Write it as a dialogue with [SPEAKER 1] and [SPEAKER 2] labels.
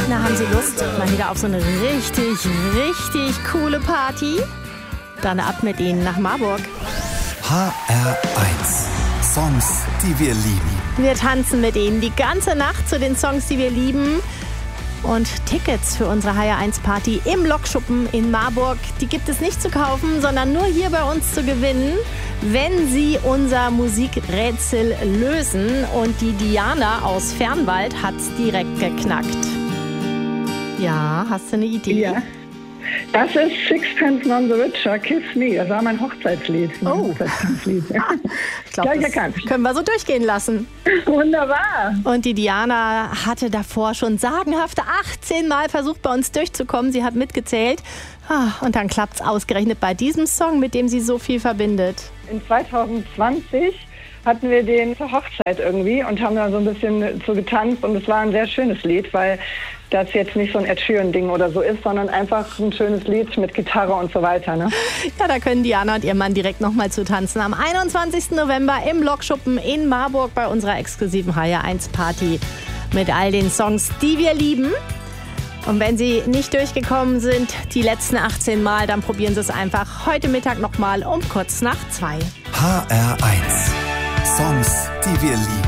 [SPEAKER 1] Na, haben Sie Lust mal wieder auf so eine richtig coole Party? Dann ab mit Ihnen nach Marburg.
[SPEAKER 2] HR1 Songs, die wir lieben.
[SPEAKER 1] Wir tanzen mit Ihnen die ganze Nacht zu den Songs, die wir lieben. Und Tickets für unsere HR1-Party im Lokschuppen in Marburg, die gibt es nicht zu kaufen, sondern nur hier bei uns zu gewinnen, wenn Sie unser Musikrätsel lösen. Und die Diana aus Fernwald hat's direkt geknackt. Ja, hast du eine Idee?
[SPEAKER 3] Ja. Das ist Sixpence None the Richer, Kiss Me. Das war mein Hochzeitslied.
[SPEAKER 1] Ich glaube, das können wir so durchgehen lassen.
[SPEAKER 3] Wunderbar.
[SPEAKER 1] Und die Diana hatte davor schon sagenhafte 18 Mal versucht, bei uns durchzukommen. Sie hat mitgezählt. Und dann klappt es ausgerechnet bei diesem Song, mit dem sie so viel verbindet.
[SPEAKER 3] In 2020 hatten wir den zur Hochzeit irgendwie und haben da so ein bisschen so getanzt. Und es war ein sehr schönes Lied, weil das jetzt nicht so ein Ed Sheeran-Ding oder so ist, sondern einfach ein schönes Lied mit Gitarre und so weiter. Ne?
[SPEAKER 1] Ja, da können Diana und ihr Mann direkt nochmal zu tanzen. Am 21. November im Lokschuppen in Marburg bei unserer exklusiven HR1-Party mit all den Songs, die wir lieben. Und wenn Sie nicht durchgekommen sind, die letzten 18 Mal, dann probieren Sie es einfach heute Mittag nochmal um kurz nach 2.
[SPEAKER 2] HR1 Songs, die wir lieben.